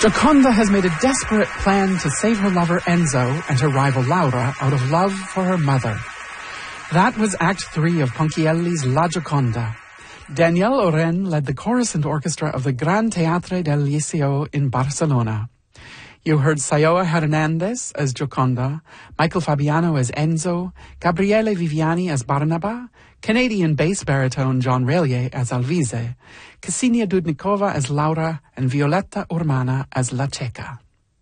Gioconda has made a desperate plan to save her lover Enzo and her rival Laura out of love for her mother. That was Act 3 of Ponchielli's La Gioconda. Daniel Oren led the chorus and orchestra of the Gran Teatre del Liceo in Barcelona. You heard Sayoa Hernandez as Gioconda, Michael Fabiano as Enzo, Gabriele Viviani as Barnaba, Canadian bass baritone John Relier as Alvise, Ksenia Dudnikova as Laura, and Violetta Urmana as La Checa.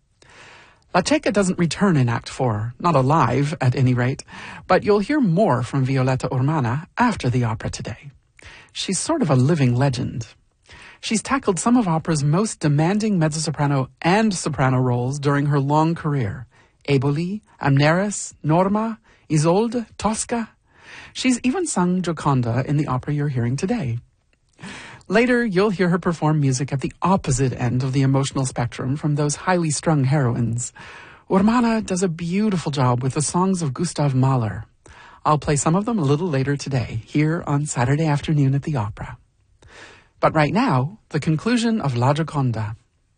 La Checa doesn't return in Act 4, not alive at any rate, but you'll hear more from Violetta Urmana after the opera today. She's sort of a living legend. She's tackled some of opera's most demanding mezzo-soprano and soprano roles during her long career. Eboli, Amneris, Norma, Isolde, Tosca. She's even sung Gioconda in the opera you're hearing today. Later, you'll hear her perform music at the opposite end of the emotional spectrum from those highly strung heroines. Urmana does a beautiful job with the songs of Gustav Mahler. I'll play some of them a little later today, here on Saturday Afternoon at the Opera. But right now, the conclusion of La Gioconda.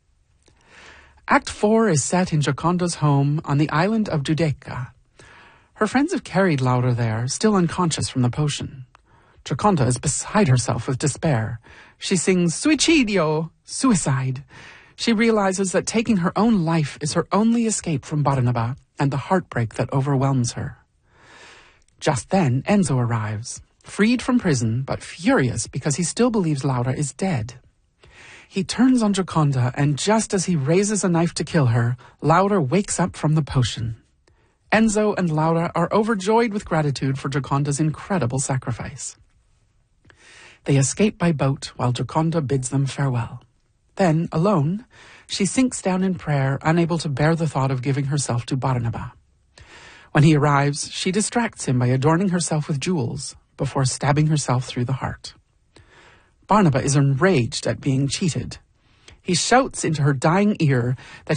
Act 4 is set in Gioconda's home on the island of Giudecca. Her friends have carried Laura there, still unconscious from the potion. Gioconda is beside herself with despair. She sings suicidio, suicide. She realizes that taking her own life is her only escape from Barnaba and the heartbreak that overwhelms her. Just then, Enzo arrives, freed from prison, but furious because he still believes Laura is dead. He turns on Gioconda, and just as he raises a knife to kill her, Laura wakes up from the potion. Enzo and Laura are overjoyed with gratitude for Gioconda's incredible sacrifice. They escape by boat while Gioconda bids them farewell. Then, alone, she sinks down in prayer, unable to bear the thought of giving herself to Barnaba. When he arrives, she distracts him by adorning herself with jewels before stabbing herself through the heart. Barnaba is enraged at being cheated. He shouts into her dying ear that